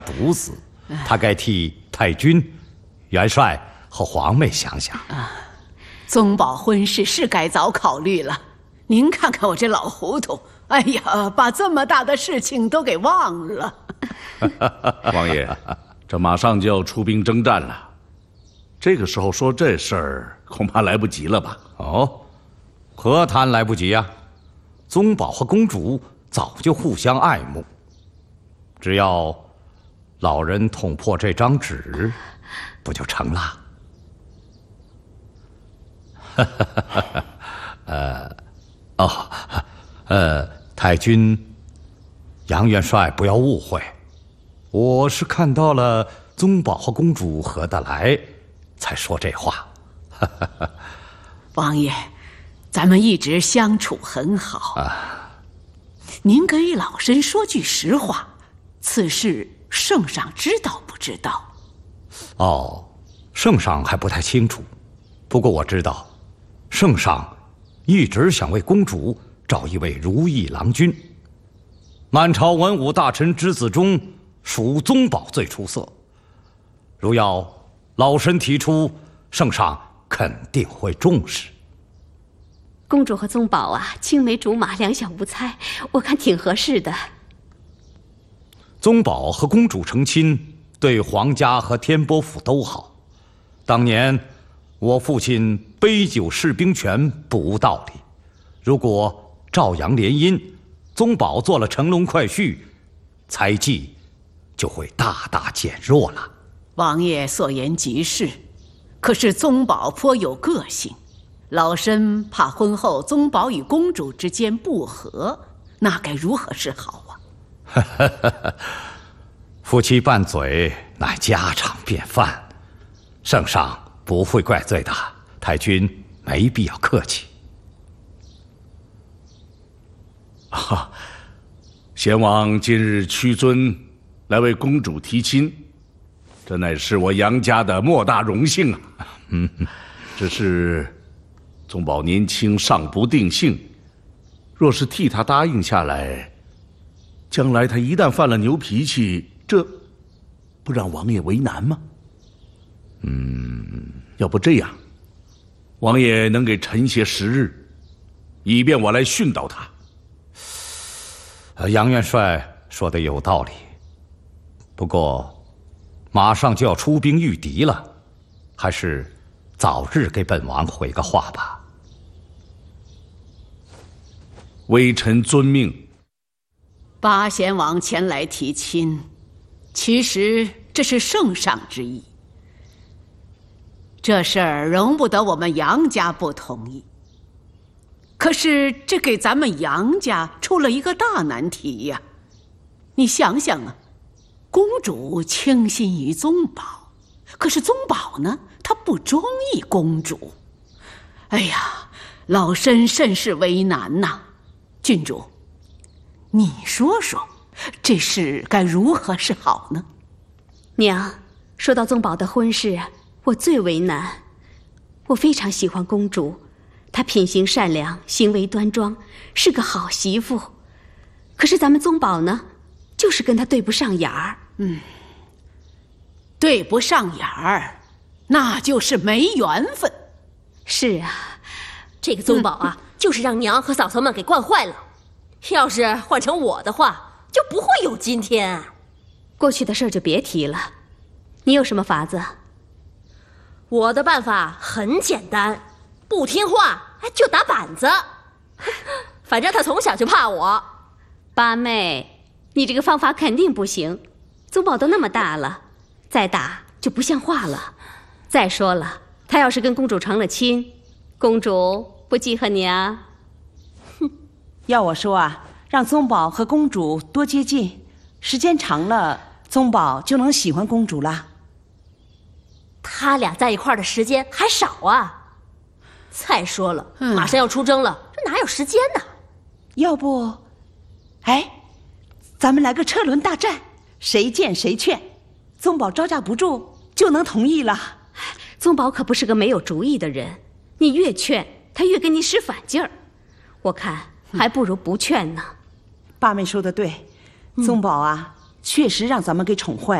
毒死，他该替太君、元帅和皇妹想想。 宗保婚事是该早考虑了。您看看我这老糊涂，哎呀，把这么大的事情都给忘了。 王爷，这马上就要出兵征战了，这个时候说这事儿恐怕来不及了吧？ 哦，何谈来不及呀？宗保和公主早就互相爱慕，只要老人捅破这张纸，不就成了？太君、杨元帅，不要误会，我是看到了宗保和公主合得来，才说这话。 王爷，咱们一直相处很好您给老身说句实话，此事圣上知道不知道？ 哦，圣上还不太清楚，不过我知道，圣上一直想为公主找一位如意郎君。满朝文武大臣之子中，属宗保最出色。如要老身提出，圣上肯定会重视。 公主和宗保啊，青梅竹马，两小无猜，我看挺合适的。 宗保和公主成亲，对皇家和天波府都好。当年我父亲杯酒释兵权不无道理，如果赵阳联姻，宗保做了乘龙快婿，猜忌就会大大减弱了。 王爷所言极是，可是宗保颇有个性，老身怕婚后宗保与公主之间不和，那该如何是好啊？ 夫妻拌嘴乃家常便饭，圣上不会怪罪的，太君没必要客气。 贤王今日屈尊来为公主提亲，这乃是我杨家的莫大荣幸啊！只是宗保年轻尚不定性，若是替他答应下来，将来他一旦犯了牛脾气，这不让王爷为难吗？要不这样，王爷能给臣些时日，以便我来训导他。 杨元帅说的有道理，不过马上就要出兵御敌了，还是早日给本王回个话吧。 微臣遵命。 八贤王前来提亲，其实这是圣上之意。这事儿容不得我们杨家不同意。可是这给咱们杨家出了一个大难题呀！你想想啊，公主倾心于宗保，可是宗保呢，他不中意公主。哎呀，老身甚是为难呐。郡主，你说说，这事该如何是好呢？ 娘，说到宗保的婚事，我最为难。我非常喜欢公主，她品行善良，行为端庄，是个好媳妇。可是咱们宗保呢，就是跟她对不上眼儿。 对不上眼儿，那就是没缘分。 是啊， 这个宗保啊，就是让娘和嫂嫂们给惯坏了。要是换成我的话，就不会有今天。 过去的事儿就别提了。你有什么法子？ 我的办法很简单，不听话就打板子。反正他从小就怕我。 八妹，你这个方法肯定不行。宗保都那么大了，再打就不像话了。再说了，他要是跟公主成了亲，公主不记恨你啊？ 要我说啊，让宗保和公主多接近，时间长了，宗保就能喜欢公主了。 他俩在一块儿的时间还少啊。再说了，马上要出征了，这哪有时间呢？ 要不，咱们来个车轮大战，谁见谁劝，宗保招架不住就能同意了。 宗保可不是个没有主意的人，你越劝他越跟你使反劲儿，我看还不如不劝呢。 八妹说的对，宗保啊， 确实让咱们给宠坏了。